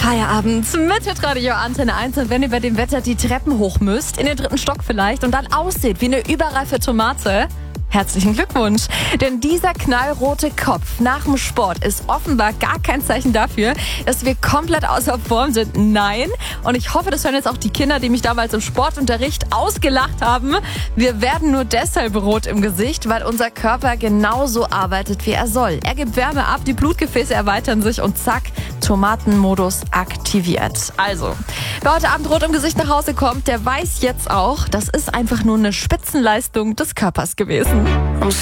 Feierabend mit Hitradio Antenne 1 und wenn ihr bei dem Wetter die Treppen hoch müsst, in den 3. Stock vielleicht und dann aussieht wie eine überreife Tomate, herzlichen Glückwunsch. Denn dieser knallrote Kopf nach dem Sport ist offenbar gar kein Zeichen dafür, dass wir komplett außer Form sind. Nein. Und ich hoffe, das hören jetzt auch die Kinder, die mich damals im Sportunterricht ausgelacht haben. Wir werden nur deshalb rot im Gesicht, weil unser Körper genauso arbeitet, wie er soll. Er gibt Wärme ab, die Blutgefäße erweitern sich und zack, Tomatenmodus aktiviert. Also, wer heute Abend rot im Gesicht nach Hause kommt, der weiß jetzt auch, das ist einfach nur eine Spitzenleistung des Körpers gewesen.